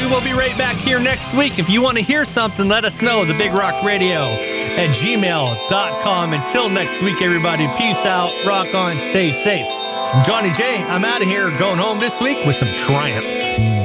We'll be right back here next week. If you want to hear something, let us know. TheBigRockRadio@gmail.com. Until next week, everybody, peace out, rock on, stay safe. Johnny J, I'm out of here, going home this week with some Triumph.